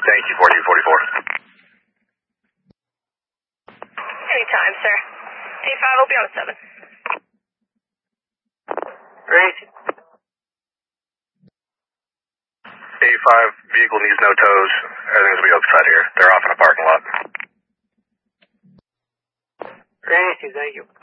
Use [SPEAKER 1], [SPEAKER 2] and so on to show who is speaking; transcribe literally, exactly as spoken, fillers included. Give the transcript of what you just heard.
[SPEAKER 1] Thank you, forty forty-four.
[SPEAKER 2] Anytime, sir. A five will be on seven.
[SPEAKER 1] Great. A five, vehicle needs no tows. Everything's will be outside here. They're off in a parking lot.
[SPEAKER 3] Great, thank you.